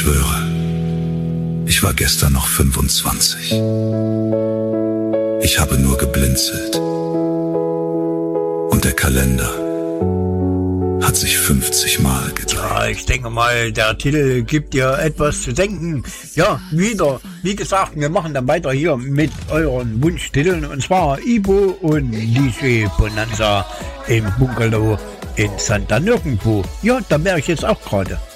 schwöre, ich war gestern noch 25. Ich habe nur geblinzelt. Und der Kalender hat sich 50 Mal gedreht. Ja, ich denke mal, der Titel gibt dir etwas zu denken. Ja, wieder, wie gesagt, wir machen dann weiter hier mit euren Wunschtiteln. Und zwar Ibo und DJ Bonanza im Bungalow in Santa Nirgendwo. Ja, da wäre ich jetzt auch gerade.